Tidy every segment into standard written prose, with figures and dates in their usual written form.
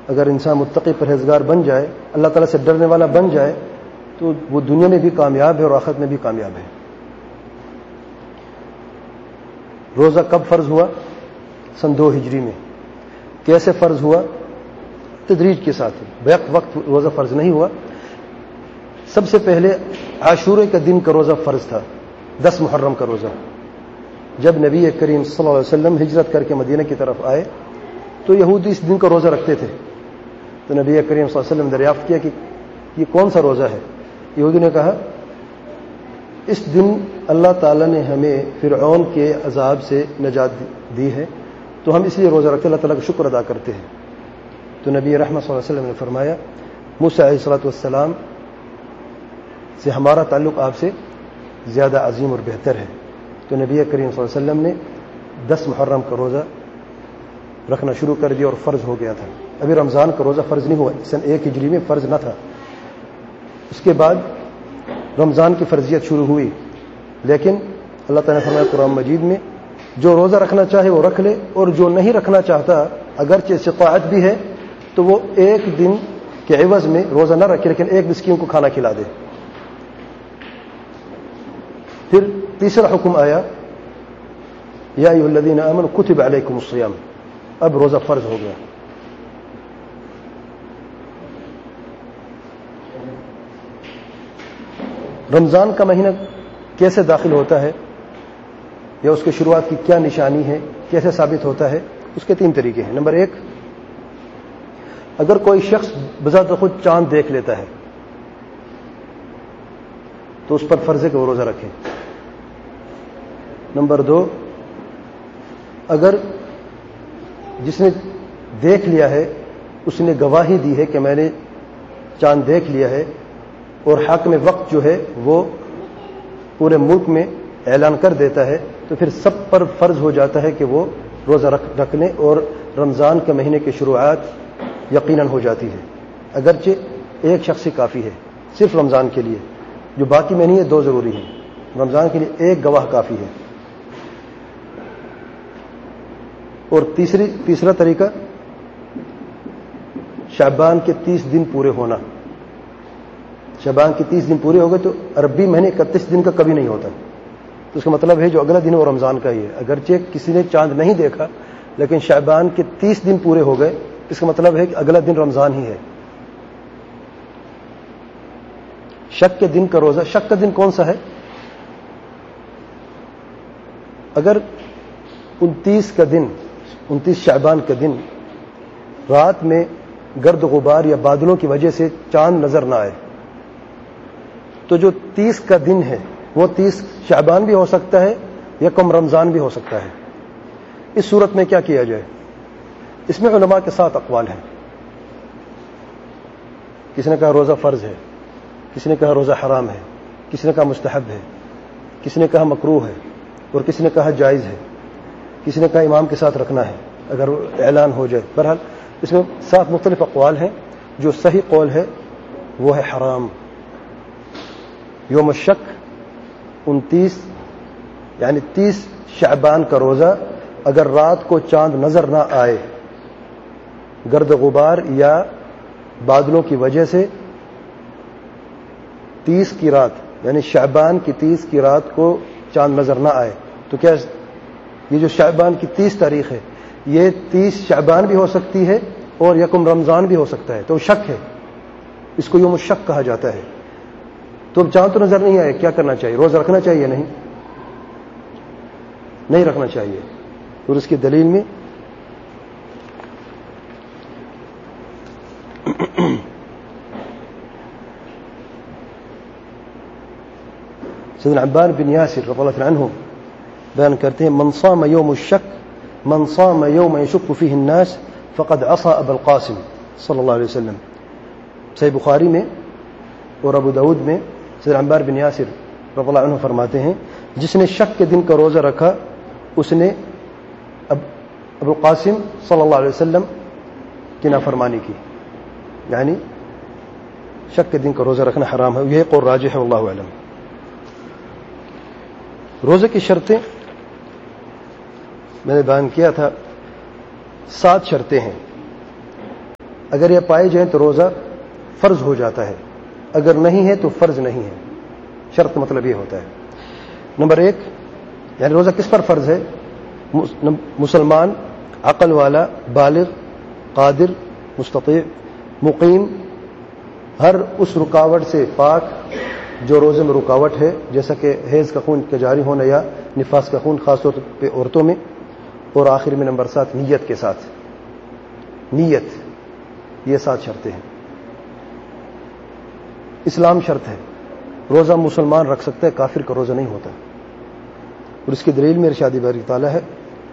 اگر انسان متقی پرہیزگار بن جائے، اللہ تعالیٰ سے ڈرنے والا بن جائے، تو وہ دنیا میں بھی کامیاب ہے اور آخرت میں بھی کامیاب ہے۔ روزہ کب فرض ہوا؟ سن 2 ہجری میں۔ کیسے فرض ہوا؟ تدریج کے ساتھ، بیک وقت روزہ فرض نہیں ہوا۔ سب سے پہلے عاشورے کا دن کا روزہ فرض تھا، 10 محرم کا روزہ۔ جب نبی کریم صلی اللہ علیہ وسلم ہجرت کر کے مدینہ کی طرف آئے تو یہودی اس دن کا روزہ رکھتے تھے، تو نبی کریم صلی اللہ علیہ وسلم نے دریافت کیا کہ یہ کون سا روزہ ہے؟ یہودی نے کہا اس دن اللہ تعالیٰ نے ہمیں فرعون کے عذاب سے نجات دی ہے، تو ہم اس لیے روزہ رکھتے، اللہ تعالیٰ کا شکر ادا کرتے ہیں۔ تو نبی رحمت صلی اللہ علیہ وسلم نے فرمایا موسیٰ علیہ الصلوۃ والسلام سے ہمارا تعلق آپ سے زیادہ عظیم اور بہتر ہے۔ تو نبی کریم صلی اللہ علیہ وسلم نے 10 محرم کا روزہ رکھنا شروع کر دیا اور فرض ہو گیا تھا۔ ابھی رمضان کا روزہ فرض نہیں ہوا، سن 1 ہجری میں فرض نہ تھا۔ اس کے بعد رمضان کی فرضیت شروع ہوئی، لیکن اللہ تعالیٰ نے فرمایا قرآن مجید میں جو روزہ رکھنا چاہے وہ رکھ لے، اور جو نہیں رکھنا چاہتا اگرچہ استطاعت بھی ہے تو وہ 1 دن کے عوض میں روزہ نہ رکھے لیکن 1 مسکین کو کھانا کھلا دے۔ پھر تیسرا حکم آیا یا ایھا الذین آمنوا کتب علیکم الصیام، اب روزہ فرض ہو گیا۔ رمضان کا مہینہ کیسے داخل ہوتا ہے یا اس کی شروعات کی کیا نشانی ہے، کیسے ثابت ہوتا ہے؟ اس کے 3 طریقے ہیں۔ نمبر 1، اگر کوئی شخص بذات خود چاند دیکھ لیتا ہے تو اس پر فرض ہے کہ وہ روزہ رکھے۔ نمبر 2، اگر جس نے دیکھ لیا ہے اس نے گواہی دی ہے کہ میں نے چاند دیکھ لیا ہے، اور حاکم وقت جو ہے وہ پورے ملک میں اعلان کر دیتا ہے، تو پھر سب پر فرض ہو جاتا ہے کہ وہ روزہ رکھ لیں، اور رمضان کے مہینے کی شروعات یقیناً ہو جاتی ہے۔ اگرچہ ایک شخص ہی کافی ہے صرف رمضان کے لیے، جو باقی میں نہیں ہے 2 ضروری ہیں، رمضان کے لیے 1 گواہ کافی ہے۔ اور تیسرا طریقہ شعبان کے 30 دن پورے ہونا۔ شعبان کے 30 دن پورے ہو گئے تو عربی مہینے 31 دن کا کبھی نہیں ہوتا، تو اس کا مطلب ہے جو اگلا دن وہ رمضان کا ہی ہے۔ اگرچہ کسی نے چاند نہیں دیکھا لیکن شعبان کے 30 دن پورے ہو گئے، اس کا مطلب ہے کہ اگلا دن رمضان ہی ہے۔ شک کے دن کا روزہ، شک کا دن کون سا ہے؟ اگر 29 شعبان کا دن رات میں گرد غبار یا بادلوں کی وجہ سے چاند نظر نہ آئے تو جو 30 کا دن ہے وہ 30 شعبان بھی ہو سکتا ہے یا کم رمضان بھی ہو سکتا ہے۔ اس صورت میں کیا کیا جائے؟ اس میں علماء کے 7 اقوال ہیں۔ کسی نے کہا روزہ فرض ہے، کسی نے کہا روزہ حرام ہے، کسی نے کہا مستحب ہے، کسی نے کہا مکروہ ہے، اور کسی نے کہا جائز ہے، کسی نے کہا امام کے ساتھ رکھنا ہے اگر اعلان ہو جائے۔ بہرحال اس میں 7 مختلف اقوال ہیں۔ جو صحیح قول ہے وہ ہے حرام۔ یوم الشک 29 یعنی 30 شعبان کا روزہ اگر رات کو چاند نظر نہ آئے، گرد غبار یا بادلوں کی وجہ سے 30 کی رات یعنی شعبان کی 30 کی رات کو چاند نظر نہ آئے، تو کیا یہ جو شعبان کی 30 تاریخ ہے یہ 30 شعبان بھی ہو سکتی ہے اور یکم رمضان بھی ہو سکتا ہے، تو شک ہے، اس کو یوم الشک کہا جاتا ہے۔ تو اب چاند تو نظر نہیں آئے، کیا کرنا چاہیے؟ روزہ رکھنا چاہیے؟ نہیں رکھنا چاہیے۔ اور اس کی دلیل میں سیدنا عباد بن یاسر رضی اللہ عنہ بیان کرتے ہیں من صام یوم الشک من صام یوم یشک فیہ الناس فقد عصى ابا القاسم صلی اللہ علیہ وسلم۔ صحیح بخاری میں اور ابو داود میں سیدنا عباد بن یاسر رضی اللہ عنہ فرماتے ہیں جس نے شک کے دن کا روزہ رکھا اس نے ابو القاسم صلی اللہ علیہ وسلم کی نافرمانی کی، یعنی شک کے دن کا روزہ رکھنا حرام ہے۔ یہ قول راجح ہے، واللہ اعلم۔ روزے کی شرطیں میں نے بیان کیا تھا، 7 شرطیں ہیں۔ اگر یہ پائے جائیں تو روزہ فرض ہو جاتا ہے، اگر نہیں ہے تو فرض نہیں ہے. شرط مطلب یہ ہوتا ہے. نمبر 1 یعنی روزہ کس پر فرض ہے؟ مسلمان، عقل والا، بالغ، قادر، مستطیع، مقیم، ہر اس رکاوٹ سے پاک جو روزے میں رکاوٹ ہے، جیسا کہ حیض کا خون کا جاری ہونا یا نفاس کا خون خاص طور پہ عورتوں میں. اور آخر میں نمبر 7 نیت کے ساتھ. نیت، یہ 7 شرطیں ہیں. اسلام شرط ہے. روزہ مسلمان رکھ سکتا ہے، کافر کا روزہ نہیں ہوتا. اور اس کی دلیل میں ارشاد باری تعالیٰ ہے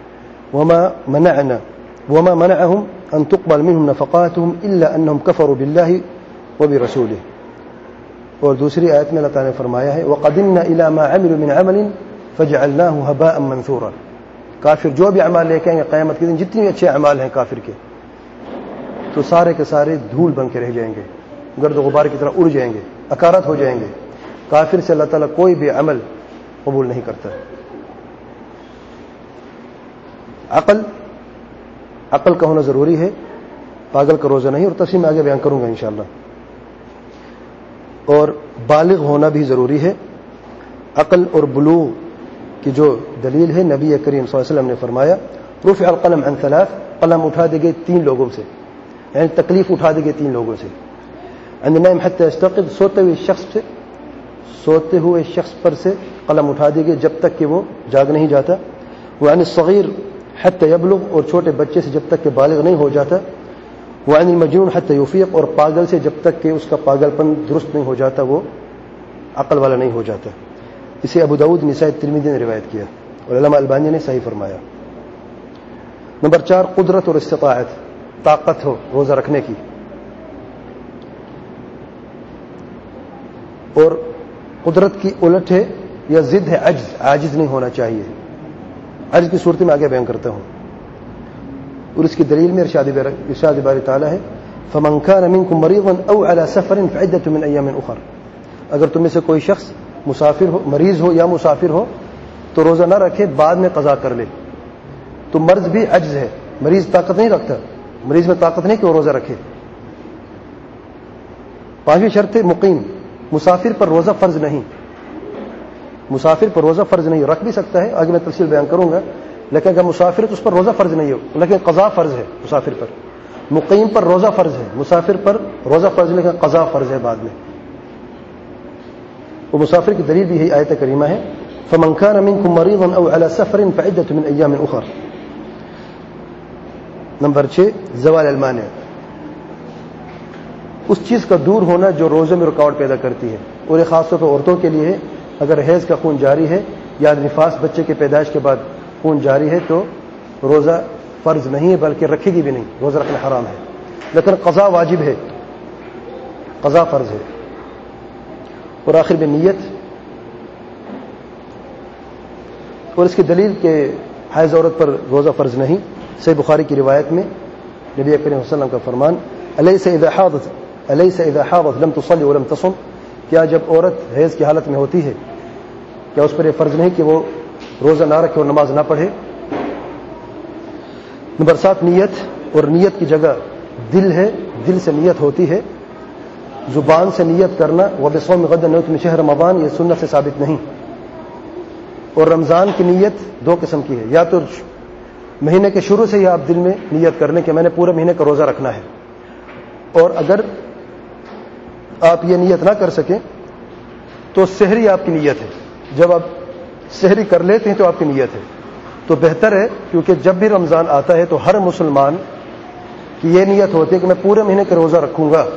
وما منعهم ان تقبل منهم نفقاتهم الا انهم كفروا بالله وبرسوله. اور دوسری آیت میں اللہ تعالیٰ نے فرمایا ہے وقدمنا الى ما عملوا من عمل فجعلناه هباء منثورا. کافر جو بھی اعمال لے کے آئیں گے قیامت کے دن، جتنے بھی اچھے اعمال ہیں کافر کے، تو سارے کے سارے دھول بن کے رہ جائیں گے، گرد و غبار کی طرح اڑ جائیں گے، اکارت ہو جائیں گے. کافر سے اللہ تعالیٰ کوئی بھی عمل قبول نہیں کرتا. عقل کا ہونا ضروری ہے، پاگل کا روزہ نہیں، اور تفصیل میں آگے بیان کروں گا انشاءاللہ. اور بالغ ہونا بھی ضروری ہے. عقل اور بلوغ کی جو دلیل ہے، نبی کریم صلی اللہ علیہ وسلم نے فرمایا رفع القلم عن 3، قلم اٹھا دے گئے 3 لوگوں سے، یعنی تکلیف اٹھا دے گئے 3 لوگوں سے. عن النائم حتى يستيقظ، سوتے ہوئے شخص پر سے قلم اٹھا دے گئے جب تک کہ وہ جاگ نہیں جاتا. وعن الصغیر حتى يبلغ، اور چھوٹے بچے سے جب تک کہ بالغ نہیں ہو جاتا. وعن المجنون حتى يفيق، اور پاگل سے جب تک کہ اس کا پاگل پن درست نہیں ہو جاتا، وہ عقل والا نہیں ہو جاتا. اسے ابو داؤد، نسائی، ترمذی نے روایت کیا اور علامہ البانی نے صحیح فرمایا. نمبر 4 قدرت اور استطاعت، طاقت ہو روزہ رکھنے کی. اور قدرت کی الٹ ہے یا ضد ہے عجز، عاجز نہیں ہونا چاہیے. عجز کی صورت میں آگے بیان کرتا ہوں. اور اس کی دلیل میں ارشاد باری تعالیٰ ہے فمن كان منكم مريضا او على سفر فعدة من ايام اخر. اگر تم میں سے کوئی شخص مسافر ہو، مریض ہو یا مسافر ہو تو روزہ نہ رکھے، بعد میں قضا کر لے. تو مرض بھی عجز ہے، مریض طاقت نہیں رکھتا، مریض میں طاقت نہیں کہ وہ روزہ رکھے. 5ویں شرط ہے مقیم، مسافر پر روزہ فرض نہیں. مسافر پر روزہ فرض نہیں، رکھ بھی سکتا ہے، آگے میں تفصیل بیان کروں گا. لیکن اگر مسافر ہے تو اس پر روزہ فرض نہیں ہو، لیکن قضا فرض ہے مسافر پر. مقیم پر روزہ فرض ہے، مسافر پر روزہ فرض ہے لیکن قضا فرض ہے بعد میں. وہ مسافر کی دلیل بھی یہی آیت کریمہ ہے فمن كان منكم مريضا او على سفر فعدة من ايام اخر. نمبر 6 زوال المانع، اس چیز کا دور ہونا جو روزے میں رکاوٹ پیدا کرتی ہے. اور یہ خاص طور پر عورتوں کے لیے ہے. اگر حیض کا خون جاری ہے یا نفاس بچے کے پیدائش کے بعد خون جاری ہے تو روزہ فرض نہیں ہے، بلکہ رکھے گی بھی نہیں، روزہ رکھنا حرام ہے. لیکن قضا واجب ہے، قضا فرض ہے. اور آخر میں نیت. اور اس کی دلیل کہ حائض عورت پر روزہ فرض نہیں. صحیح بخاری کی روایت میں نبی کریم صلی اللہ علیہ وسلم کا فرمان الیس اذا حاضت لم تصلی ولم تصم، کیا جب عورت حیض کی حالت میں ہوتی ہے کیا اس پر یہ فرض نہیں کہ وہ روزہ نہ رکھے اور نماز نہ پڑھے. نمبر 7 نیت. اور نیت کی جگہ دل ہے، دل سے نیت ہوتی ہے. زبان سے نیت کرنا وبصوم غد نیت من شہر رمضان، یہ سنت سے ثابت نہیں. اور رمضان کی نیت 2 قسم کی ہے، یا تو مہینے کے شروع سے ہی آپ دل میں نیت کر لیں کہ میں نے پورے مہینے کا روزہ رکھنا ہے. اور اگر آپ یہ نیت نہ کر سکیں تو سحری آپ کی نیت ہے. جب آپ سحری کر لیتے ہیں تو آپ کی نیت ہے. تو بہتر ہے، کیونکہ جب بھی رمضان آتا ہے تو ہر مسلمان کی یہ نیت ہوتی ہے کہ میں پورے مہینے کا روزہ رکھوں گا.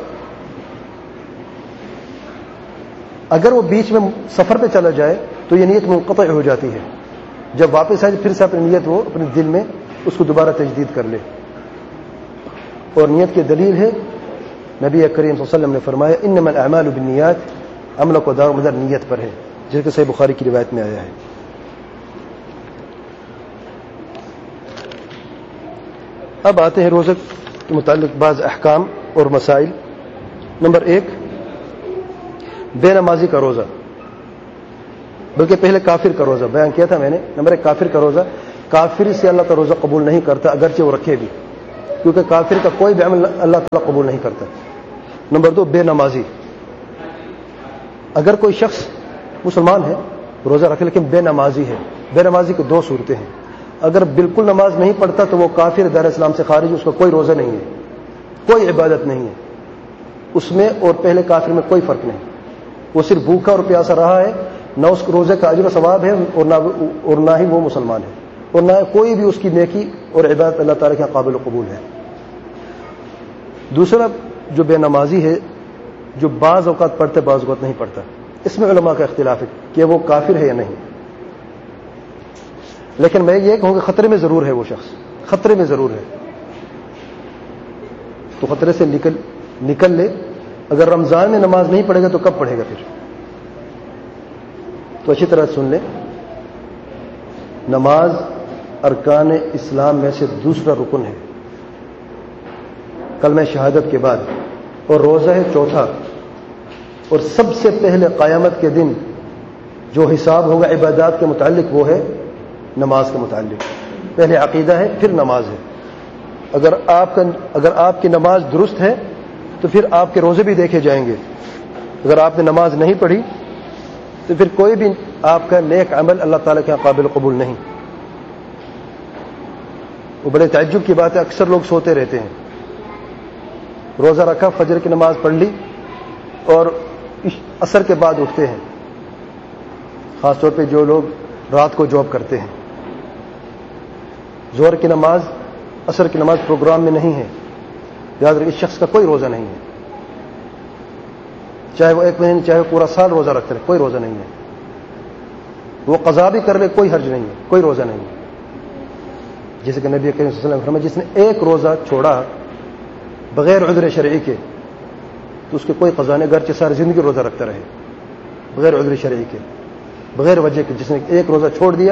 اگر وہ بیچ میں سفر پہ چلا جائے تو یہ نیت منقطع ہو جاتی ہے. جب واپس آئے پھر سے اپنی نیت وہ اپنے دل میں اس کو دوبارہ تجدید کر لے. اور نیت کی دلیل ہے نبی کریم صلی اللہ علیہ وسلم نے فرمایا انما الاعمال بالنیات، عمل کو دار و مدار نیت پر ہے، جس کہ صحیح بخاری کی روایت میں آیا ہے. اب آتے ہیں روزہ کے متعلق بعض احکام اور مسائل. نمبر 1 بے نمازی کا روزہ، بلکہ پہلے کافر کا روزہ بیان کیا تھا میں نے. نمبر 1 کافر کا روزہ. کافر سے اللہ کا روزہ قبول نہیں کرتا اگرچہ وہ رکھے بھی. کیونکہ کافر کا کوئی بھی عمل اللہ تعالیٰ قبول نہیں کرتا. نمبر 2 بے نمازی. اگر کوئی شخص مسلمان ہے روزہ رکھے لیکن بے نمازی ہے. بے نمازی کی 2 صورتیں ہیں. اگر بالکل نماز نہیں پڑھتا تو وہ کافر دار اسلام سے خارج, اس کا کوئی روزہ نہیں ہے, کوئی عبادت نہیں ہے اس میں, اور پہلے کافر میں کوئی فرق نہیں. وہ صرف بھوکا اور پیاسا رہا ہے, نہ اس کو روزے کا اجر و ثواب ہے اور نہ ہی وہ مسلمان ہے, اور نہ کوئی بھی اس کی نیکی اور عبادت اللہ تعالیٰ کے قابل و قبول ہے. دوسرا جو بے نمازی ہے, جو بعض اوقات پڑھتے بعض اوقات نہیں پڑھتا, اس میں علماء کا اختلاف ہے کہ وہ کافر ہے یا نہیں. لیکن میں یہ کہوں کہ خطرے میں ضرور ہے وہ شخص, خطرے میں ضرور ہے, تو خطرے سے نکل لے. اگر رمضان میں نماز نہیں پڑھے گا تو کب پڑھے گا پھر؟ تو اچھی طرح سن لیں, نماز ارکان اسلام میں سے دوسرا رکن ہے کلمہ شہادت کے بعد, اور روزہ ہے چوتھا. اور سب سے پہلے قیامت کے دن جو حساب ہوگا عبادات کے متعلق وہ ہے نماز کے متعلق. پہلے عقیدہ ہے پھر نماز ہے. اگر آپ کی نماز درست ہے تو پھر آپ کے روزے بھی دیکھے جائیں گے. اگر آپ نے نماز نہیں پڑھی تو پھر کوئی بھی آپ کا نیک عمل اللہ تعالیٰ کے قابل قبول نہیں. وہ بڑے تعجب کی بات ہے, اکثر لوگ سوتے رہتے ہیں, روزہ رکھا, فجر کی نماز پڑھ لی اور عصر کے بعد اٹھتے ہیں, خاص طور پہ جو لوگ رات کو جاب کرتے ہیں. ظہر کی نماز عصر کی نماز پروگرام میں نہیں ہے, یاد رکھیے اس شخص کا کوئی روزہ نہیں ہے, چاہے وہ 1 مہینے چاہے وہ پورا سال روزہ رکھتے رہے, کوئی روزہ نہیں ہے. وہ قضا بھی کر لے کوئی حرج نہیں ہے, کوئی روزہ نہیں ہے. جیسے کہ نبی کریم صلی اللہ علیہ وسلم فرمایا جس نے ایک روزہ چھوڑا بغیر عذر شرعی کے تو اس کے کوئی قضا نہیں, گرچہ ساری زندگی روزہ رکھتا رہے بغیر عذر شرعی کے, بغیر وجہ کے. جس نے ایک روزہ چھوڑ دیا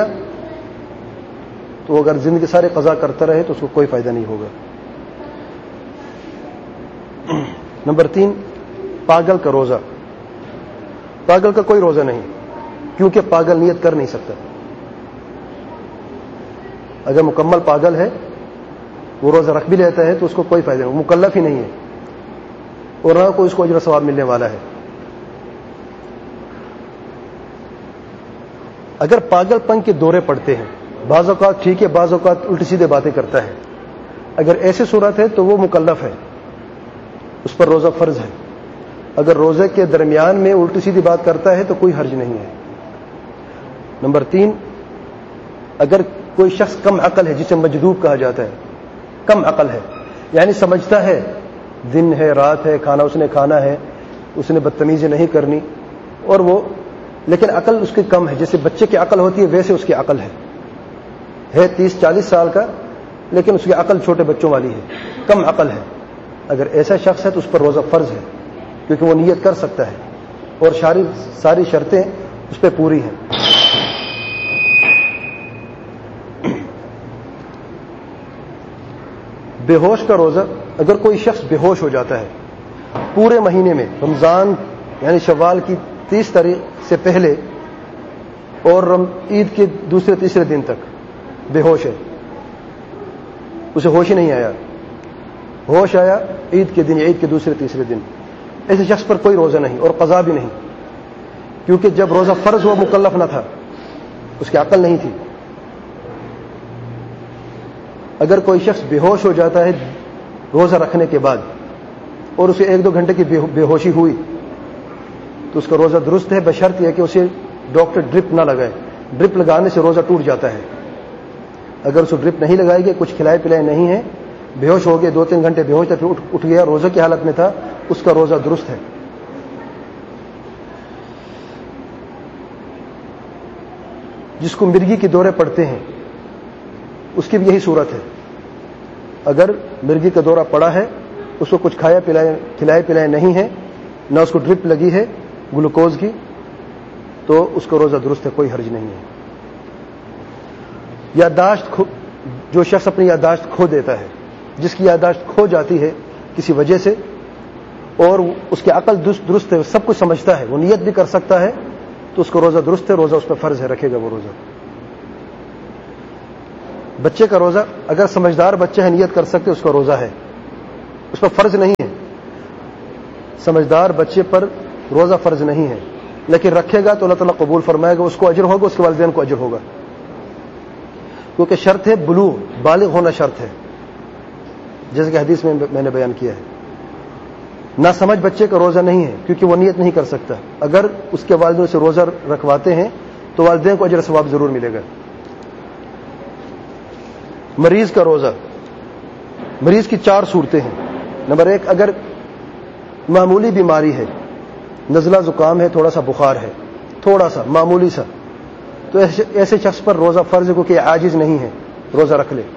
تو اگر زندگی سارے قضا کرتا رہے تو اس کو کوئی فائدہ نہیں ہوگا. نمبر 3 پاگل کا روزہ. پاگل کا کوئی روزہ نہیں, کیونکہ پاگل نیت کر نہیں سکتا. اگر مکمل پاگل ہے وہ روزہ رکھ بھی لیتا ہے تو اس کو کوئی فائدہ نہیں, وہ مکلف ہی نہیں ہے اور نہ کوئی اس کو اجر و ثواب ملنے والا ہے. اگر پاگل پن کے دورے پڑتے ہیں, بعض اوقات ٹھیک ہے بعض اوقات الٹی سیدھے باتیں کرتا ہے, اگر ایسی صورت ہے تو وہ مکلف ہے, اس پر روزہ فرض ہے. اگر روزے کے درمیان میں الٹی سیدھی بات کرتا ہے تو کوئی حرج نہیں ہے. نمبر 3 اگر کوئی شخص کم عقل ہے, جسے مجذوب کہا جاتا ہے, کم عقل ہے, یعنی سمجھتا ہے دن ہے رات ہے, کھانا اس نے کھانا ہے, اس نے بدتمیزی نہیں کرنی, اور وہ لیکن عقل اس کی کم ہے, جیسے بچے کی عقل ہوتی ہے ویسے اس کی عقل ہے 30-40 سال کا, لیکن اس کی عقل چھوٹے بچوں والی ہے, کم عقل ہے. اگر ایسا شخص ہے تو اس پر روزہ فرض ہے, کیونکہ وہ نیت کر سکتا ہے اور ساری شرطیں اس پہ پوری ہیں. بے ہوش کا روزہ. اگر کوئی شخص بے ہوش ہو جاتا ہے پورے مہینے میں, رمضان یعنی شوال کی 30 تاریخ سے پہلے اور عید کے دوسرے تیسرے دن تک بے ہوش ہے, اسے ہوش ہی نہیں آیا, ہوش آیا عید کے دن, عید کے دوسرے تیسرے دن, ایسے شخص پر کوئی روزہ نہیں اور قضا بھی نہیں, کیونکہ جب روزہ فرض ہوا مکلف نہ تھا, اس کی عقل نہیں تھی. اگر کوئی شخص بے ہوش ہو جاتا ہے روزہ رکھنے کے بعد اور اسے 1-2 گھنٹے کی بے ہوشی ہوئی تو اس کا روزہ درست ہے, بشرط یہ کہ اسے ڈاکٹر ڈرپ نہ لگائے. ڈرپ لگانے سے روزہ ٹوٹ جاتا ہے. اگر اسے ڈرپ نہیں لگائے گی, کچھ کھلائے پلائے نہیں ہے, بے ہوش ہو گئے, 2-3 گھنٹے بے ہوش تھا پھر اٹھ گیا, روزہ کی حالت میں تھا, اس کا روزہ درست ہے. جس کو مرگی کے دورے پڑتے ہیں اس کی بھی یہی صورت ہے. اگر مرگی کا دورہ پڑا ہے, اس کو کچھ کھلائے پلائے نہیں ہے, نہ اس کو ڈرپ لگی ہے گلوکوز کی, تو اس کا روزہ درست ہے, کوئی حرج نہیں ہے. یادداشت, جو شخص اپنی یادداشت کھو دیتا ہے, جس کی یادداشت کھو جاتی ہے کسی وجہ سے اور اس کی عقل درست ہے, سب کچھ سمجھتا ہے, وہ نیت بھی کر سکتا ہے, تو اس کا روزہ درست ہے, روزہ اس پہ فرض ہے, رکھے گا وہ روزہ. بچے کا روزہ اگر سمجھدار بچہ ہے نیت کر سکتے اس کا روزہ ہے, اس پر فرض نہیں ہے. سمجھدار بچے پر روزہ فرض نہیں ہے, لیکن رکھے گا تو اللہ تعالیٰ قبول فرمائے گا, اس کو اجر ہوگا, اس کے والدین کو اجر ہوگا, کیونکہ شرط ہے بلوغ, بالغ ہونا شرط ہے, جیسے کہ حدیث میں نے بیان کیا ہے. نہ سمجھ بچے کا روزہ نہیں ہے کیونکہ وہ نیت نہیں کر سکتا. اگر اس کے والدین سے روزہ رکھواتے ہیں تو والدین کو اجر ثواب ضرور ملے گا. مریض کا روزہ, مریض کی 4 صورتیں ہیں. نمبر 1, اگر معمولی بیماری ہے, نزلہ زکام ہے, تھوڑا سا بخار ہے, تھوڑا سا معمولی سا, تو ایسے شخص پر روزہ فرض ہے کیونکہ عاجز نہیں ہے, روزہ رکھ لے.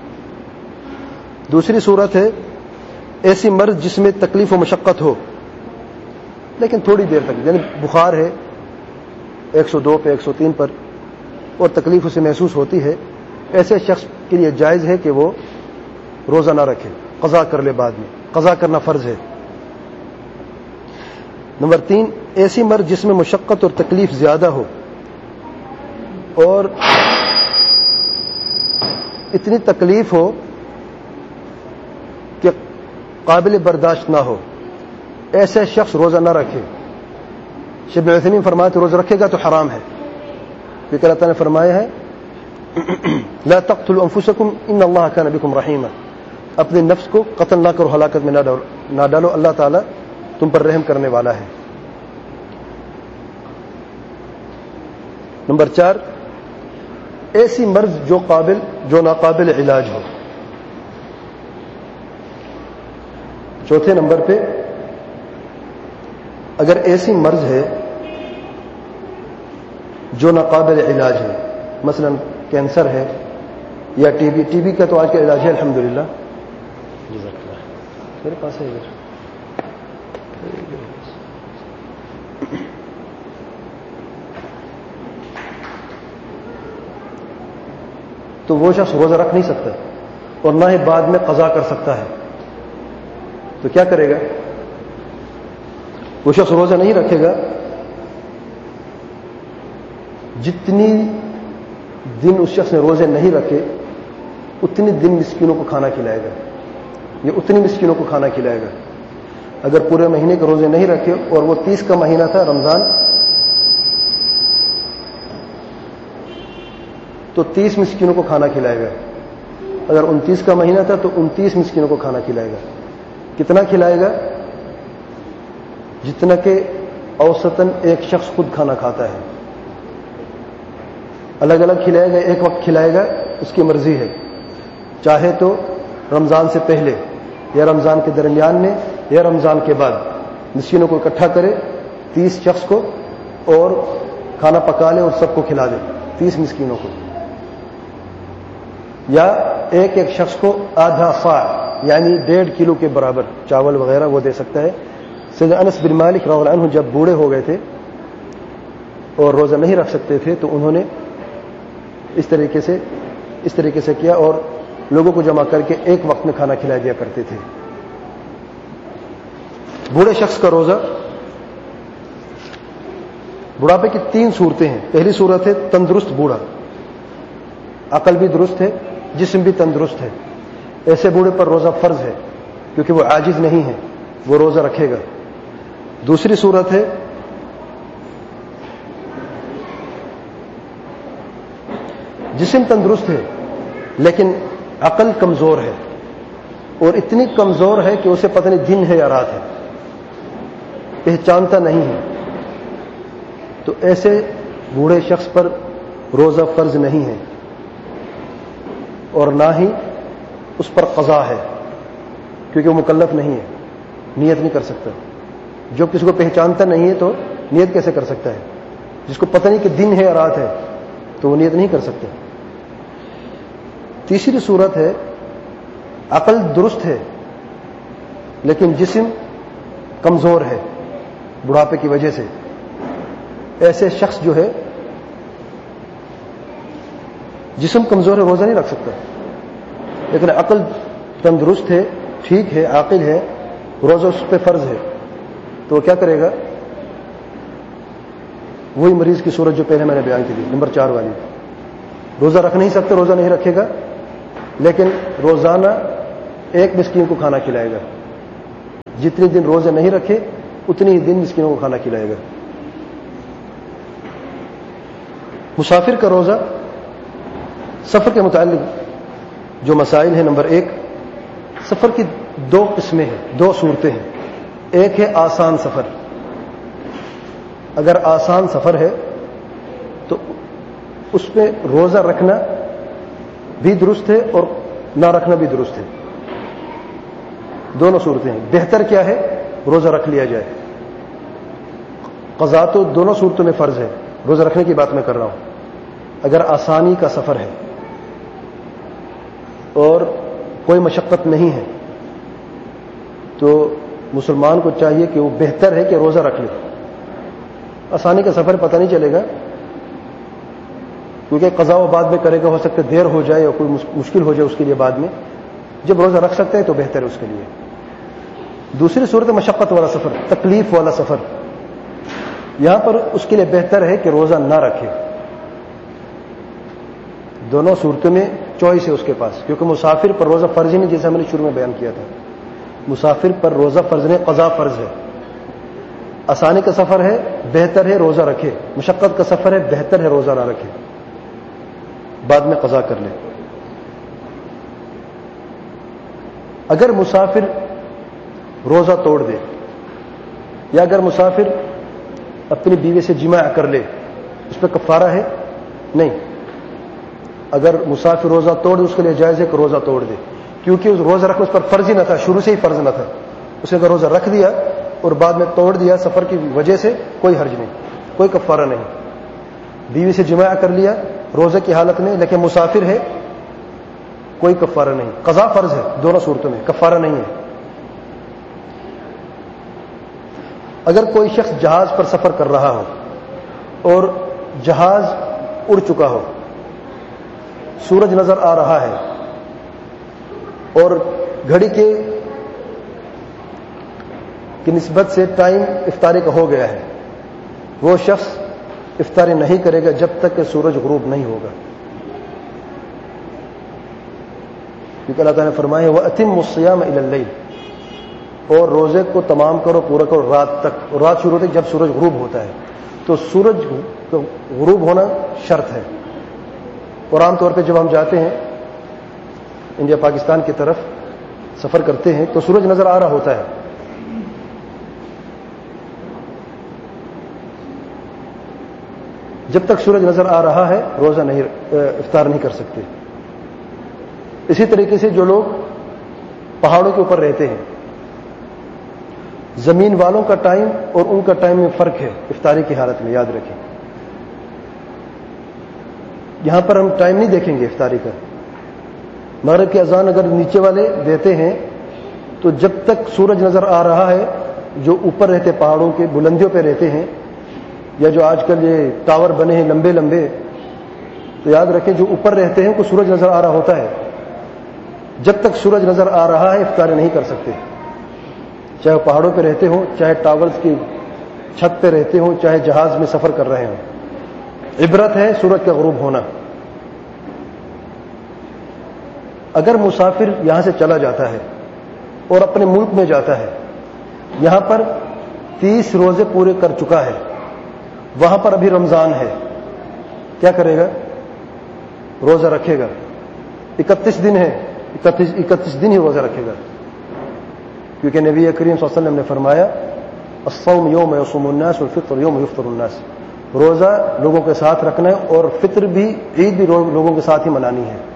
دوسری صورت ہے ایسی مرض جس میں تکلیف و مشقت ہو لیکن تھوڑی دیر تک, یعنی بخار ہے 102 پہ 103 پر اور تکلیف اسے محسوس ہوتی ہے, ایسے شخص کے لیے جائز ہے کہ وہ روزہ نہ رکھے, قضا کر لے بعد میں, قضا کرنا فرض ہے. نمبر 3, ایسی مرض جس میں مشقت اور تکلیف زیادہ ہو اور اتنی تکلیف ہو کہ قابل برداشت نہ ہو, ایسے شخص روزہ نہ رکھے. شیخ ابن عثیمین فرماتے روزہ رکھے گا تو حرام ہے, کیونکہ اللہ تعالیٰ نے فرمایا ہے لا تقتلوا انفسکم ان اللہ کان بکم رحیما, اپنے نفس کو قتل نہ کرو, ہلاکت میں نہ ڈالو, اللہ تعالیٰ تم پر رحم کرنے والا ہے. نمبر 4, ایسی مرض جو ناقابل علاج ہو. چوتھے نمبر پہ اگر ایسی مرض ہے جو ناقابل علاج ہے, مثلا کینسر ہے یا ٹی بی کا تو آج کا علاج ہے الحمدللہ, میرے پاس ہے ادھر, تو وہ شخص روزہ رکھ نہیں سکتا اور نہ ہی بعد میں قضا کر سکتا ہے. تو کیا کرے گا؟ وہ شخص روزہ نہیں رکھے گا, جتنی دن اس شخص نے روزے نہیں رکھے اتنی دن مسکینوں کو کھانا کھلائے گا, یہ اتنی مسکینوں کو کھانا کھلائے گا. اگر پورے مہینے کے روزے نہیں رکھے اور وہ 30 کا مہینہ تھا رمضان, تو 30 مسکینوں کو کھانا کھلائے گا. اگر 29 کا مہینہ تھا تو 29 مسکینوں کو کھانا کھلائے گا. کتنا کھلائے گا؟ جتنا کہ اوسطاً ایک شخص خود کھانا کھاتا ہے. الگ الگ کھلائے گا, ایک وقت کھلائے گا, اس کی مرضی ہے. چاہے تو رمضان سے پہلے یا رمضان کے درمیان میں یا رمضان کے بعد مسکینوں کو اکٹھا کرے 30 شخص کو اور کھانا پکا لے اور سب کو کھلا دے 30 مسکینوں کو, یا ایک ایک شخص کو آدھا صاع یعنی 1.5 کلو کے برابر چاول وغیرہ وہ دے سکتا ہے. سیدنا انس بن مالک رضی اللہ عنہ جب بوڑھے ہو گئے تھے اور روزہ نہیں رکھ سکتے تھے تو انہوں نے اس طریقے سے کیا اور لوگوں کو جمع کر کے ایک وقت میں کھانا کھلا دیا کرتے تھے. بوڑھے شخص کا روزہ, بڑھاپے کی 3 صورتیں ہیں. پہلی صورت ہے تندرست بوڑھا, عقل بھی درست ہے, جسم بھی تندرست ہے, ایسے بوڑھے پر روزہ فرض ہے کیونکہ وہ عاجز نہیں ہے, وہ روزہ رکھے گا. دوسری صورت ہے جسم تندرست ہے لیکن عقل کمزور ہے اور اتنی کمزور ہے کہ اسے پتہ نہیں دن ہے یا رات ہے, پہچانتا نہیں ہے, تو ایسے بوڑھے شخص پر روزہ فرض نہیں ہے اور نہ ہی اس پر قضا ہے کیونکہ وہ مکلف نہیں ہے, نیت نہیں کر سکتا. جو کسی کو پہچانتا نہیں ہے تو نیت کیسے کر سکتا ہے؟ جس کو پتہ نہیں کہ دن ہے یا رات ہے تو وہ نیت نہیں کر سکتا. تیسری صورت ہے عقل درست ہے لیکن جسم کمزور ہے بڑھاپے کی وجہ سے, ایسے شخص جو ہے جسم کمزور ہے روزہ نہیں رکھ سکتا لیکن عقل تندرست ہے, ٹھیک ہے, عاقل ہے, روزہ اس پہ فرض ہے. تو وہ کیا کرے گا؟ وہی مریض کی صورت جو پہلے میں نے بیان کی تھی, نمبر 4 والی. روزہ رکھ نہیں سکتے, روزہ نہیں رکھے گا لیکن روزانہ ایک مسکین کو کھانا کھلائے گا. جتنے دن روزے نہیں رکھے اتنی ہی دن مسکینوں کو کھانا کھلائے گا. مسافر کا روزہ سفر کے متعلق جو مسائل ہیں، نمبر 1، سفر کی 2 قسمیں ہیں، 2 صورتیں ہیں. ایک ہے آسان سفر. اگر آسان سفر ہے تو اس پہ روزہ رکھنا بھی درست ہے اور نہ رکھنا بھی درست ہے. دونوں صورتیں ہیں. بہتر کیا ہے؟ روزہ رکھ لیا جائے. قضا تو دونوں صورتوں میں فرض ہے، روزہ رکھنے کی بات میں کر رہا ہوں. اگر آسانی کا سفر ہے اور کوئی مشقت نہیں ہے تو مسلمان کو چاہیے کہ وہ بہتر ہے کہ روزہ رکھ لے. آسانی کا سفر پتہ نہیں چلے گا کیونکہ قضا و بعد میں کرے گا، ہو سکتا ہے دیر ہو جائے یا کوئی مشکل ہو جائے اس کے لیے بعد میں. جب روزہ رکھ سکتے ہیں تو بہتر ہے اس کے لیے. دوسری صورت مشقت والا سفر، تکلیف والا سفر. یہاں پر اس کے لیے بہتر ہے کہ روزہ نہ رکھے. دونوں صورتوں میں چوائس ہے اس کے پاس، کیونکہ مسافر پر روزہ فرض ہی نہیں، جیسا میں نے شروع میں بیان کیا تھا. مسافر پر روزہ فرض نہیں، قضا فرض ہے. آسانی کا سفر ہے، بہتر ہے روزہ رکھے. مشقت کا سفر ہے، بہتر ہے روزہ نہ رکھے، بعد میں قضا کر لے. اگر مسافر روزہ توڑ دے یا اگر مسافر اپنی بیوی سے جماع کر لے، اس پہ کفارہ ہے؟ نہیں. اگر مسافر روزہ توڑ دے اس کے لیے جائز ہے کہ روزہ توڑ دے، کیونکہ اس روزہ رکھنا اس پر فرض ہی نہ تھا، شروع سے ہی فرض نہ تھا. اس نے اگر روزہ رکھ دیا اور بعد میں توڑ دیا سفر کی وجہ سے، کوئی حرج نہیں، کوئی کفارہ نہیں. بیوی سے جماع کر لیا روزے کی حالت میں لیکن مسافر ہے، کوئی کفارہ نہیں. قضا فرض ہے دونوں صورتوں میں، کفارہ نہیں ہے. اگر کوئی شخص جہاز پر سفر کر رہا ہو اور جہاز اڑ چکا ہو، سورج نظر آ رہا ہے اور گھڑی کی نسبت سے ٹائم افطاری کا ہو گیا ہے، وہ شخص افطاری نہیں کرے گا جب تک کہ سورج غروب نہیں ہوگا. کیونکہ اللہ تعالیٰ نے فرمایا وَأَتِمُّ الصِّيَامَ إِلَى اللَّيْلِ، اور روزے کو تمام کرو، پورا کرو رات تک. اور رات شروع ہوتی ہے جب سورج غروب ہوتا ہے، تو سورج غروب ہونا شرط ہے. اور عام طور پہ جب ہم جاتے ہیں انڈیا پاکستان کی طرف سفر کرتے ہیں تو سورج نظر آ رہا ہوتا ہے. جب تک سورج نظر آ رہا ہے روزہ نہیں، افطار نہیں کر سکتے. اسی طریقے سے جو لوگ پہاڑوں کے اوپر رہتے ہیں، زمین والوں کا ٹائم اور ان کا ٹائم میں فرق ہے افطاری کی حالت میں، یاد رکھیں. یہاں پر ہم ٹائم نہیں دیکھیں گے افطاری کا. مغرب کی اذان اگر نیچے والے دیتے ہیں تو جب تک سورج نظر آ رہا ہے، جو اوپر رہتے پہاڑوں کے بلندیوں پہ رہتے ہیں یا جو آج کل یہ ٹاور بنے ہیں لمبے لمبے، تو یاد رکھیں جو اوپر رہتے ہیں ان کو سورج نظر آ رہا ہوتا ہے. جب تک سورج نظر آ رہا ہے افطاری نہیں کر سکتے، چاہے وہ پہاڑوں پہ رہتے ہوں، چاہے ٹاورز کی چھت پہ رہتے ہوں، چاہے جہاز میں سفر کر رہے ہوں. عبرت ہے سورج کا غروب ہونا. اگر مسافر یہاں سے چلا جاتا ہے اور اپنے ملک میں جاتا ہے، یہاں پر 30 روزے پورے کر چکا ہے، وہاں پر ابھی رمضان ہے، کیا کرے گا؟ روزہ رکھے گا. 31 دن ہے، 31 دن ہی روزہ رکھے گا، کیونکہ نبی کریم صلی اللہ علیہ وسلم نے فرمایا الصوم یوم یصوم الناس والفطر یوم یفطر الناس. روزہ لوگوں کے ساتھ رکھنا ہے اور فطر بھی، عید بھی لوگوں کے ساتھ ہی منانی ہے.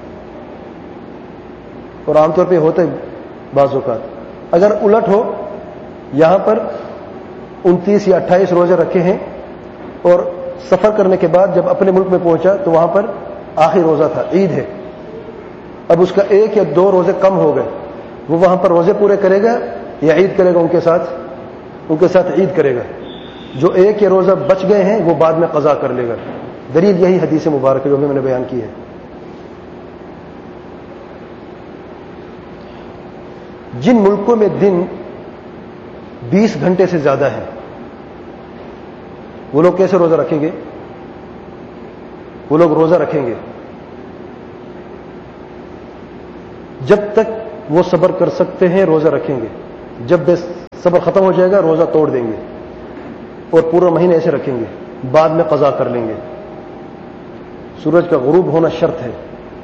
اور عام طور پہ ہوتا ہے بعض اوقات. اگر الٹ ہو، یہاں پر 29 یا 28 روزے رکھے ہیں اور سفر کرنے کے بعد جب اپنے ملک میں پہنچا تو وہاں پر آخری روزہ تھا، عید ہے، اب اس کا 1 یا 2 روزے کم ہو گئے، وہ وہاں پر روزے پورے کرے گا یا عید کرے گا؟ ان کے ساتھ عید کرے گا. جو 1 یا روزہ بچ گئے ہیں وہ بعد میں قضا کر لے گا. دلیل یہی حدیث مبارک جو میں نے بیان کی ہے. جن ملکوں میں دن 20 گھنٹے سے زیادہ ہیں وہ لوگ کیسے روزہ رکھیں گے؟ وہ لوگ روزہ رکھیں گے. جب تک وہ صبر کر سکتے ہیں روزہ رکھیں گے، جب بے صبر ختم ہو جائے گا روزہ توڑ دیں گے اور پورا مہینہ ایسے رکھیں گے، بعد میں قضا کر لیں گے۔ سورج کا غروب ہونا شرط ہے،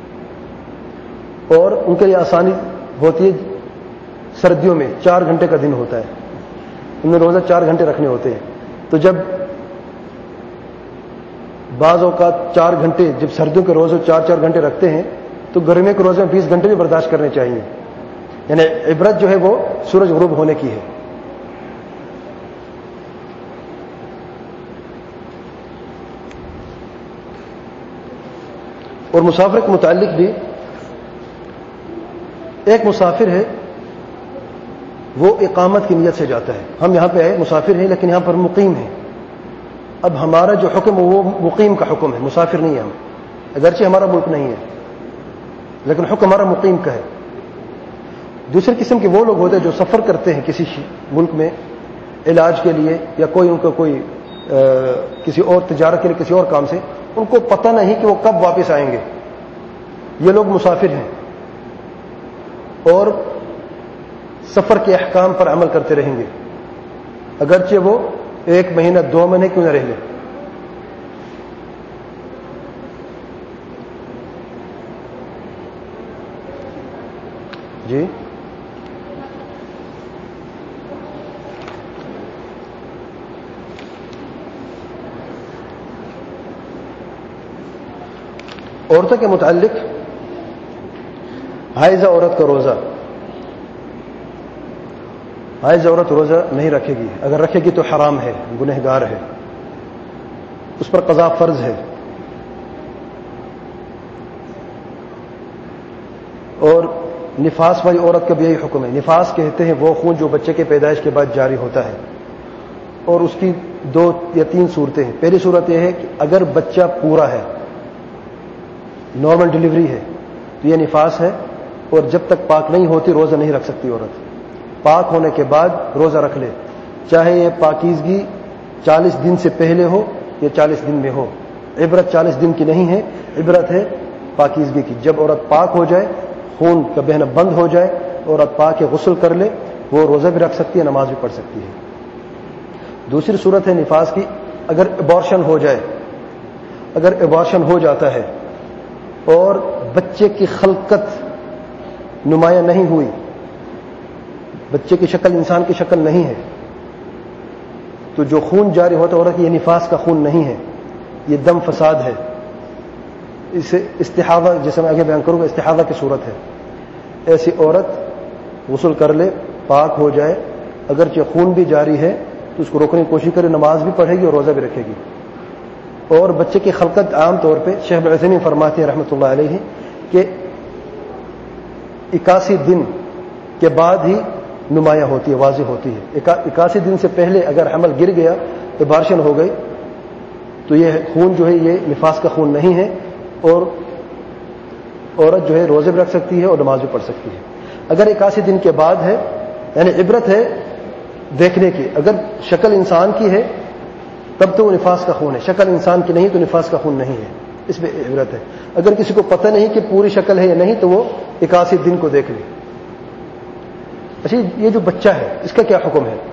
اور ان کے لیے آسانی ہوتی ہے سردیوں میں 4 گھنٹے کا دن ہوتا ہے، ان میں روزہ 4 گھنٹے رکھنے ہوتے ہیں۔ تو جب بعض اوقات 4 گھنٹے، جب سردیوں کے روزے 4 گھنٹے رکھتے ہیں تو گرمیوں کے روزے میں 20 گھنٹے بھی برداشت کرنے چاہیے۔ یعنی عبرت جو ہے وہ سورج غروب ہونے کی ہے۔ اور مسافر کے متعلق بھی، ایک مسافر ہے وہ اقامت کی نیت سے جاتا ہے، ہم یہاں پہ آئے مسافر ہیں لیکن یہاں پر مقیم ہیں۔ اب ہمارا جو حکم ہے وہ مقیم کا حکم ہے، مسافر نہیں ہے ہم، اگرچہ ہمارا ملک نہیں ہے لیکن حکم ہمارا مقیم کا ہے۔ دوسری قسم کے وہ لوگ ہوتے ہیں جو سفر کرتے ہیں کسی ملک میں علاج کے لیے یا کوئی ان کا کوئی کسی اور تجارت کے لیے کسی اور کام سے، ان کو پتہ نہیں کہ وہ کب واپس آئیں گے، یہ لوگ مسافر ہیں اور سفر کے احکام پر عمل کرتے رہیں گے، اگرچہ وہ 1 مہینہ 2 مہینے کیوں نہ رہ لیں۔ جی عورتوں کے متعلق حائضہ عورت کا روزہ، حائض عورت روزہ نہیں رکھے گی، اگر رکھے گی تو حرام ہے، گنہگار ہے، اس پر قضا فرض ہے۔ اور نفاس والی عورت کا بھی یہی حکم ہے۔ نفاس کہتے ہیں وہ خون جو بچے کے پیدائش کے بعد جاری ہوتا ہے، اور اس کی 2 یا 3 صورتیں ہیں۔ پہلی صورت یہ ہے کہ اگر بچہ پورا ہے، نارمل ڈلیوری ہے، تو یہ نفاس ہے، اور جب تک پاک نہیں ہوتی روزہ نہیں رکھ سکتی عورت۔ پاک ہونے کے بعد روزہ رکھ لے، چاہے یہ پاکیزگی 40 دن سے پہلے ہو یا 40 دن میں ہو۔ عبرت 40 دن کی نہیں ہے، عبرت ہے پاکیزگی کی۔ جب عورت پاک ہو جائے، خون کا بہنا بند ہو جائے، عورت پاک ہے، غسل کر لے، وہ روزہ بھی رکھ سکتی ہے، نماز بھی پڑھ سکتی ہے۔ دوسری صورت ہے نفاس کی، اگر ابارشن ہو جائے، اگر ابارشن ہو جاتا ہے اور بچے کی خلقت نمایاں نہیں ہوئی، بچے کی شکل انسان کی شکل نہیں ہے، تو جو خون جاری ہوتا ہے عورت یہ نفاس کا خون نہیں ہے، یہ دم فساد ہے، اسے استحاضہ، جیسے میں آگے بیان کروں گا، استحاضہ کی صورت ہے۔ ایسی عورت غسل کر لے، پاک ہو جائے، اگرچہ خون بھی جاری ہے تو اس کو روکنے کی کوشش کرے، نماز بھی پڑھے گی اور روزہ بھی رکھے گی۔ اور بچے کی خلقت عام طور پہ شیخ ابن عثیمین فرماتے ہیں رحمۃ اللہ علیہ کہ 81 دن کے بعد ہی نمایاں ہوتی ہے، واضح ہوتی ہے۔ 81 دن سے پہلے اگر حمل گر گیا، ابارشن ہو گئی، تو یہ خون جو ہے یہ نفاس کا خون نہیں ہے، اور عورت جو ہے روزے بھی رکھ سکتی ہے اور نماز بھی پڑھ سکتی ہے۔ اگر 81 دن کے بعد ہے، یعنی عبرت ہے دیکھنے کی، اگر شکل انسان کی ہے تب تو وہ نفاس کا خون ہے، شکل انسان کی نہیں تو نفاس کا خون نہیں ہے، اس میں عبرت ہے۔ اگر کسی کو پتہ نہیں کہ پوری شکل ہے یا نہیں تو وہ 81 دن کو دیکھ لے۔ اچھا، یہ جو بچہ ہے اس کا کیا حکم ہے؟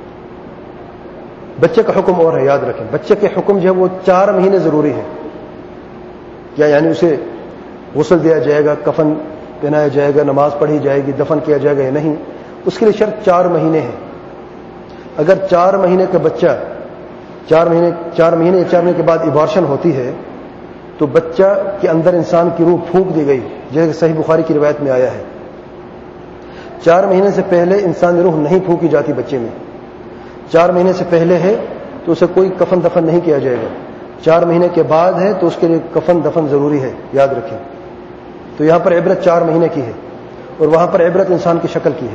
بچے کا حکم اور ہے، یاد رکھیں، بچے کے حکم جو ہے وہ 4 مہینے ضروری ہے۔ کیا یعنی اسے غسل دیا جائے گا، کفن پہنایا جائے گا، نماز پڑھی جائے گی، دفن کیا جائے گا یا نہیں؟ اس کے لیے شرط 4 مہینے ہے۔ اگر 4 مہینے کا بچہ 4 مہینے کے بعد ابارشن ہوتی ہے تو بچہ کے اندر انسان کی روح پھونک دی گئی، جیسے صحیح بخاری کی روایت میں آیا ہے۔ 4 مہینے سے پہلے انسان کی روح نہیں پھونکی جاتی بچے میں۔ 4 مہینے سے پہلے ہے تو اسے کوئی کفن دفن نہیں کیا جائے گا۔ 4 مہینے کے بعد ہے تو اس کے لیے کفن دفن ضروری ہے، یاد رکھیں۔ تو یہاں پر عبرت 4 مہینے کی ہے اور وہاں پر عبرت انسان کی شکل کی ہے۔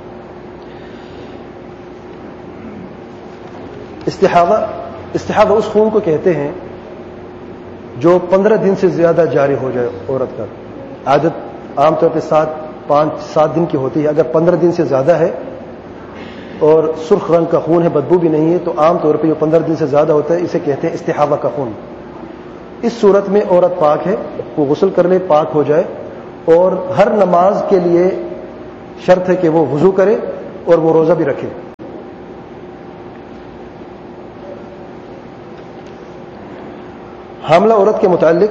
استحاضہ اس خون کو کہتے ہیں جو 15 دن سے زیادہ جاری ہو جائے عورت کا۔ عادت عام طور پہ 5-7 دن کی ہوتی ہے، اگر 15 دن سے زیادہ ہے اور سرخ رنگ کا خون ہے، بدبو بھی نہیں ہے، تو عام طور پہ جو 15 دن سے زیادہ ہوتا ہے اسے کہتے ہیں استحاضہ کا خون۔ اس صورت میں عورت پاک ہے، وہ غسل کر لے، پاک ہو جائے اور ہر نماز کے لیے شرط ہے کہ وہ وضو کرے اور وہ روزہ بھی رکھے. حاملہ عورت کے متعلق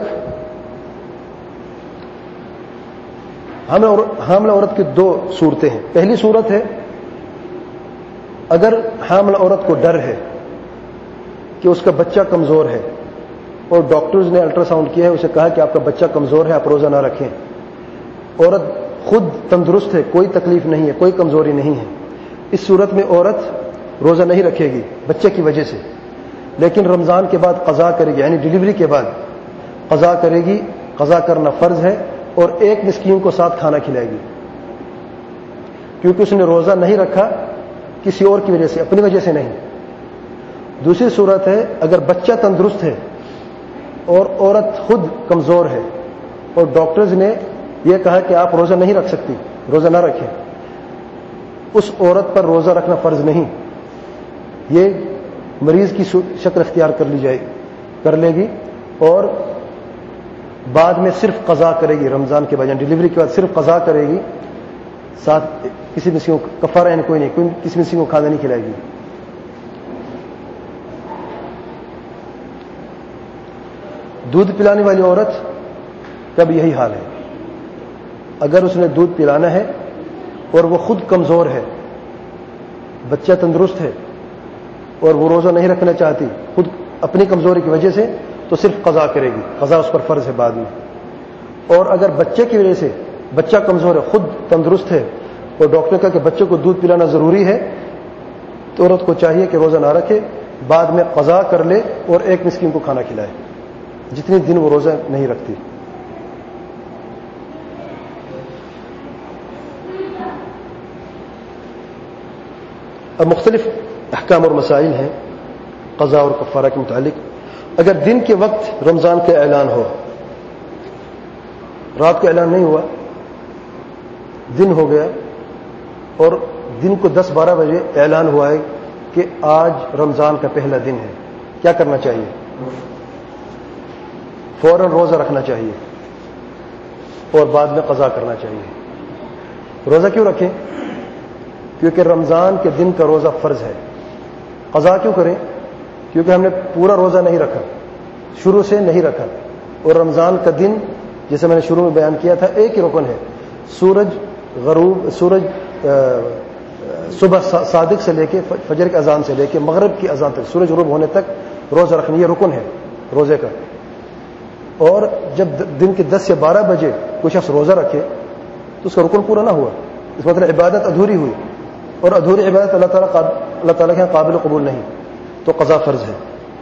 حاملہ عورت کی دو صورتیں ہیں. پہلی صورت ہے اگر حاملہ عورت کو ڈر ہے کہ اس کا بچہ کمزور ہے اور ڈاکٹرز نے الٹرا ساؤنڈ کیا ہے, اسے کہا کہ آپ کا بچہ کمزور ہے, آپ روزہ نہ رکھیں. عورت خود تندرست ہے, کوئی تکلیف نہیں ہے, کوئی کمزوری نہیں ہے, اس صورت میں عورت روزہ نہیں رکھے گی بچے کی وجہ سے, لیکن رمضان کے بعد قضا کرے گی, یعنی ڈلیوری کے بعد قضا کرے گی. قضا کرنا فرض ہے اور ایک مسکین کو ساتھ کھانا کھلائے گی, کیونکہ اس نے روزہ نہیں رکھا کسی اور کی وجہ سے, اپنی وجہ سے نہیں. دوسری صورت ہے اگر بچہ تندرست ہے اور عورت خود کمزور ہے اور ڈاکٹرز نے یہ کہا کہ آپ روزہ نہیں رکھ سکتی, روزہ نہ رکھیں, اس عورت پر روزہ رکھنا فرض نہیں. یہ مریض کی شکل اختیار کر لے گی اور بعد میں صرف قضا کرے گی. رمضان کے بعد ڈلیوری کے بعد صرف قضا کرے گی, ساتھ کسی مسکین کو کفارہ یعنی کوئی نہیں, کسی مسکین کو کھانا نہیں کھلائے گی. دودھ پلانے والی عورت کا بھی یہی حال ہے. اگر اس نے دودھ پلانا ہے اور وہ خود کمزور ہے, بچہ تندرست ہے اور وہ روزہ نہیں رکھنا چاہتی خود اپنی کمزوری کی وجہ سے, تو صرف قضا کرے گی, قضا اس پر فرض ہے بعد میں. اور اگر بچے کی وجہ سے بچہ کمزور ہے, خود تندرست ہے اور ڈاکٹر نے کہا کہ بچے کو دودھ پلانا ضروری ہے, تو عورت کو چاہیے کہ روزہ نہ رکھے, بعد میں قضا کر لے اور ایک مسکین کو کھانا کھلائے جتنے دن وہ روزہ نہیں رکھتی. اب مختلف احکام اور مسائل ہیں قضا اور کفارہ کے متعلق. اگر دن کے وقت رمضان کا اعلان ہو, رات کا اعلان نہیں ہوا, دن ہو گیا اور دن کو 10-12 بجے اعلان ہوا ہے کہ آج رمضان کا پہلا دن ہے, کیا کرنا چاہیے؟ فوراً روزہ رکھنا چاہیے اور بعد میں قضا کرنا چاہیے. روزہ کیوں رکھیں؟ کیونکہ رمضان کے دن کا روزہ فرض ہے. قضا کیوں کریں؟ کیونکہ ہم نے پورا روزہ نہیں رکھا, شروع سے نہیں رکھا, اور رمضان کا دن جیسے میں نے شروع میں بیان کیا تھا ایک ہی رکن ہے. سورج صبح صادق سے لے کے فجر کی اذان سے لے کے مغرب کی اذان تک, سورج غروب ہونے تک روزہ رکھنا, یہ رکن ہے روزے کا. اور جب دن کے 10 یا 12 بجے کوئی شخص روزہ رکھے تو اس کا رکن پورا نہ ہوا, اس مطلب عبادت ادھوری ہوئی, اور ادھوری عبادت اللہ تعالیٰ کے یہاں قابل قبول نہیں, تو قضا فرض ہے.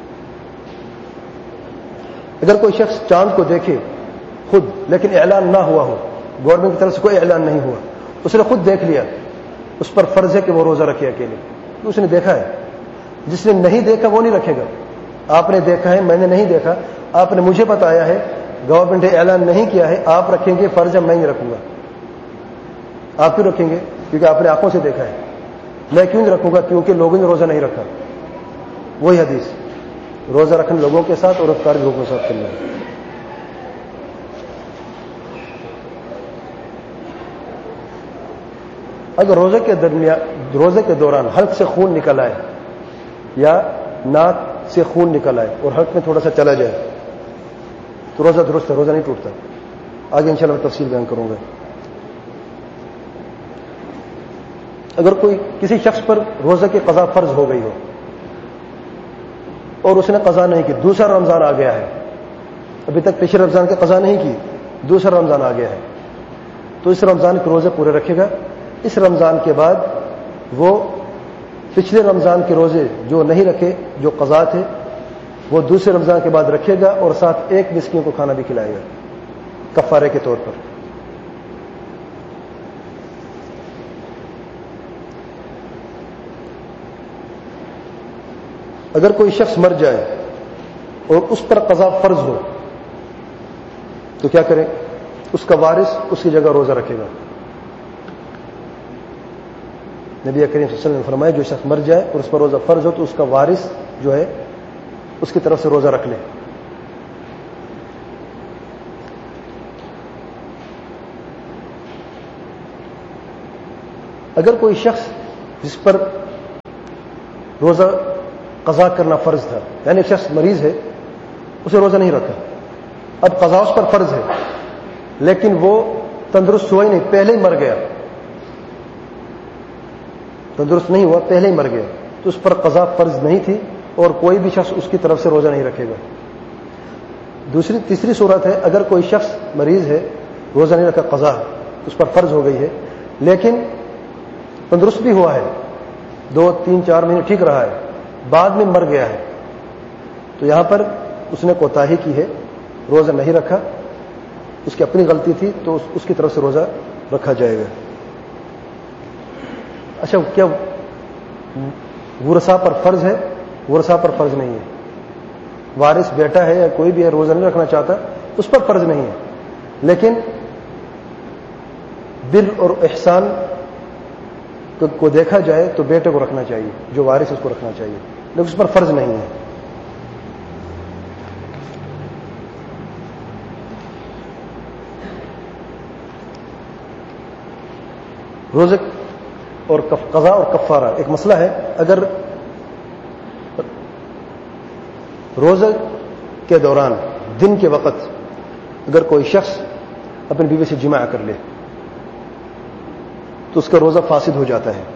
اگر کوئی شخص چاند کو دیکھے خود لیکن اعلان نہ ہوا ہو, گورنمنٹ کی طرف سے کوئی اعلان نہیں ہوا, اس نے خود دیکھ لیا, اس پر فرض ہے کہ وہ روزہ رکھے اکیلے, تو اس نے دیکھا ہے. جس نے نہیں دیکھا وہ نہیں رکھے گا. آپ نے دیکھا ہے, میں نے نہیں دیکھا, آپ نے مجھے بتایا ہے, گورنمنٹ نے اعلان نہیں کیا ہے, آپ رکھیں گے, فرض ہے میں نہیں رکھوں گا. آپ کیوں رکھیں گے؟ کیونکہ آپ نے آنکھوں سے دیکھا ہے. میں کیوں نہیں رکھوں گا؟ کیونکہ لوگوں نے روزہ نہیں رکھا. وہی حدیث, روزہ رکھنا لوگوں کے ساتھ اور افطار بھی لوگوں کے ساتھ کرنا ہے. اگر روزے کے دوران حلق سے خون نکل آئے یا ناک سے خون نکل آئے اور حلق میں تھوڑا سا چلا جائے تو روزہ درست ہے, روزہ نہیں ٹوٹتا. آگے انشاءاللہ میں تفصیل بیان کروں گا. اگر کوئی کسی شخص پر روزہ کی قضا فرض ہو گئی ہو اور اس نے قضا نہیں کی, دوسرا رمضان آ گیا ہے, ابھی تک پچھلے رمضان کی قضا نہیں کی, دوسرا رمضان آ گیا ہے, تو اس رمضان کے روزے پورے رکھے گا. اس رمضان کے بعد وہ پچھلے رمضان کے روزے جو نہیں رکھے, جو قضا تھے, وہ دوسرے رمضان کے بعد رکھے گا اور ساتھ ایک مسکین کو کھانا بھی کھلائے گا کفارے کے طور پر. اگر کوئی شخص مر جائے اور اس پر قضا فرض ہو تو کیا کرے؟ اس کا وارث اس کی جگہ روزہ رکھے گا. نبی کریم صلی اللہ علیہ وسلم نے فرمایا جو شخص مر جائے اور اس پر روزہ فرض ہو تو اس کا وارث جو ہے اس کی طرف سے روزہ رکھ لے. اگر کوئی شخص جس پر روزہ قضا کرنا فرض تھا، یعنی ایک شخص مریض ہے، اسے روزہ نہیں رکھا، اب قضا اس پر فرض ہے، لیکن وہ تندرست ہوا ہی نہیں، پہلے ہی مر گیا، تندرست نہیں ہوا، پہلے ہی مر گیا، تو اس پر قضا فرض نہیں تھی اور کوئی بھی شخص اس کی طرف سے روزہ نہیں رکھے گا۔ تیسری صورت ہے، اگر کوئی شخص مریض ہے، روزہ نہیں رکھا، قضا اس پر فرض ہو گئی ہے، لیکن تندرست بھی ہوا ہے، 2 3 4 مہینے ٹھیک رہا ہے، بعد میں مر گیا ہے، تو یہاں پر اس نے کوتاہی کی ہے، روزہ نہیں رکھا، اس کی اپنی غلطی تھی، تو اس کی طرف سے روزہ رکھا جائے گا۔ اچھا، کیا ورثاء پر فرض ہے؟ ورثاء پر فرض نہیں ہے، وارث بیٹا ہے یا کوئی بھی ہے، روزہ نہیں رکھنا چاہتا، اس پر فرض نہیں ہے، لیکن بر اور احسان کو دیکھا جائے تو بیٹے کو رکھنا چاہیے، جو وارث اس کو رکھنا چاہیے، لیکن اس پر فرض نہیں ہے۔ روزے اور قضا اور کفارہ ایک مسئلہ ہے، اگر روزے کے دوران دن کے وقت اگر کوئی شخص اپنی بیوی سے جماع کر لے تو اس کا روزہ فاسد ہو جاتا ہے۔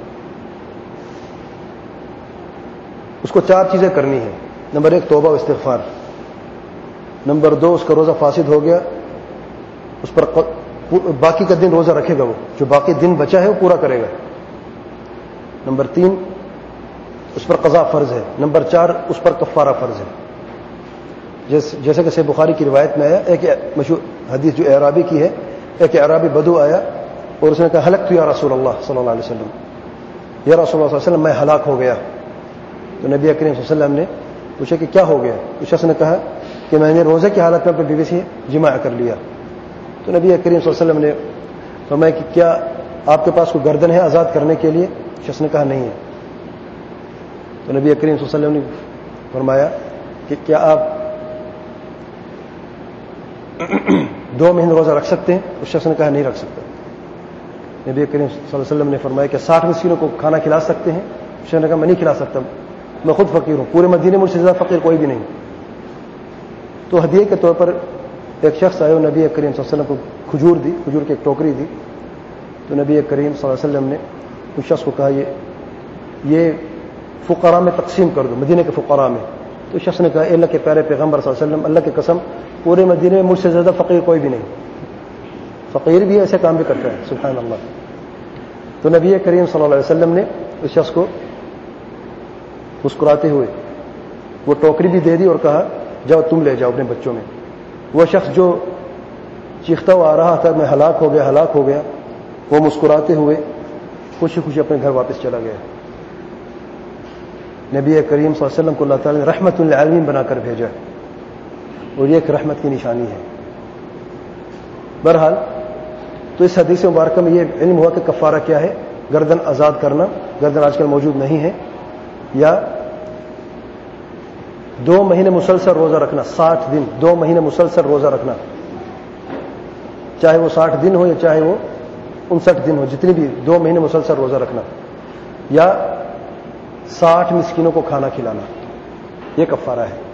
اس کو 4 چیزیں کرنی ہیں، نمبر 1 توبہ و استغفار، نمبر 2 اس کا روزہ فاسد ہو گیا، اس پر باقی کا دن روزہ رکھے گا، وہ جو باقی دن بچا ہے وہ پورا کرے گا، نمبر 3 اس پر قضا فرض ہے، نمبر 4 اس پر کفارہ فرض ہے۔ جیسے کہ صحیح بخاری کی روایت میں آیا، ایک مشہور حدیث جو اعرابی کی ہے، ایک اعرابی بدو آیا اور اس نے کہا ہلکت یا رسول اللہ صلی اللہ علیہ وسلم، یا رسول اللہ صلی اللہ علیہ وسلم میں ہلاک ہو گیا۔ تو نبی کریم صلی اللہ علیہ وسلم نے پوچھا کہ کیا ہو گیا؟ اس شخص نے کہا کہ میں نے روزے کی حالت میں اپنی بیوی سے جماع کر لیا۔ تو نبی کریم صلی اللہ علیہ وسلم نے فرمایا کہ کیا آپ کے پاس کوئی گردن ہے آزاد کرنے کے لیے؟ شخص نے کہا نہیں ہے۔ تو نبی کریم صلی اللہ علیہ وسلم نے فرمایا کہ کیا آپ 2 مہینے روزہ رکھ سکتے ہیں؟ اس شخص نے کہا نہیں رکھ سکتا۔ نبی کریم صلی اللہ علیہ وسلم نے فرمایا کہ 60 مسکینوں کو کھانا کھلا سکتے ہیں؟ اس شخص نے کہا میں نہیں کھلا سکتا، میں خود فقیر ہوں، پورے مدینے مجھ سے زیادہ فقیر کوئی بھی نہیں۔ تو ہدیے کے طور پر ایک شخص آئے اور نبی کریم صلی اللہ علیہ وسلم کو کھجور دی، کھجور کی ایک ٹوکری دی۔ تو نبی کریم صلی اللہ علیہ وسلم نے اس شخص کو کہا یہ فقراء میں تقسیم کر دو، مدینے کے فقراء میں۔ تو شخص نے کہا اے اللہ کے پیارے پیغمبر صلی اللہ علیہ وسلم، اللہ کی قسم پورے مدینے میں مجھ سے زیادہ فقیر کوئی بھی نہیں، فقیر بھی ایسے کام بھی کرتا ہے، سبحان اللہ۔ تو نبی کریم صلی اللہ علیہ وسلم نے اس شخص کو مسکراتے ہوئے وہ ٹوکری بھی دے دی اور کہا جاؤ تم لے جاؤ اپنے بچوں میں۔ وہ شخص جو چیختا ہوا آ رہا تھا میں ہلاک ہو گیا ہلاک ہو گیا، وہ مسکراتے ہوئے خوشی خوشی اپنے گھر واپس چلا گیا۔ نبی کریم صلی اللہ علیہ وسلم کو اللہ تعالی نے رحمت للعالمین بنا کر بھیجا، اور یہ ایک رحمت کی نشانی ہے۔ بہرحال تو اس حدیث مبارکہ میں یہ علم ہوا کہ کفارہ کیا ہے، گردن آزاد کرنا، گردن آج کل موجود نہیں ہے، یا 2 مہینے مسلسل روزہ رکھنا، 60 دن 2 مہینے مسلسل روزہ رکھنا، چاہے وہ 60 دن ہو یا چاہے وہ 59 دن ہو، جتنی بھی 2 مہینے مسلسل روزہ رکھنا، یا 60 مسکینوں کو کھانا کھلانا، یہ کفارہ ہے۔